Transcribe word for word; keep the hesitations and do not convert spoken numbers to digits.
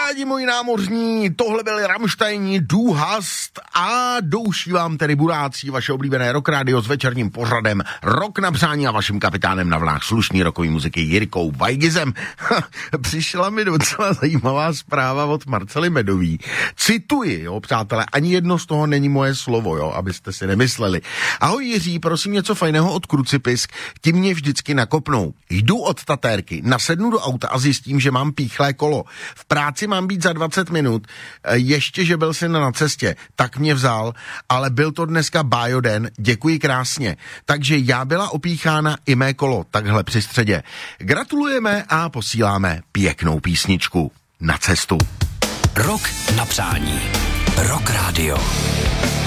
Kamarádi moji námořní, tohle byli Rammsteini, Du hast a douší vám tedy burácí vaše oblíbené Rock Radio s večerním pořadem Rock na přání a vaším kapitánem na vlnách slušný rockový muziky Jirkou Vajgizem. Přišla mi docela zajímavá zpráva od Marcely Medový. Cituji, jo, přátelé, ani jedno z toho není moje slovo, jo, abyste si nemysleli. Ahoj Jiří, prosím něco fajného od Krucipisk, ti mě vždycky nakopnou. Jdu od Tatérky, nasednu do auta a zjistím, že mám píchlé kolo. V práci mám být za dvacet minut, ještě, že byl syn na cestě, tak mě vzal, ale byl to dneska bájoden, děkuji krásně. Takže já byla opíchána i mé kolo, takhle při středě. Gratulujeme a posíláme pěknou písničku na cestu. Rock na přání. Rock Radio.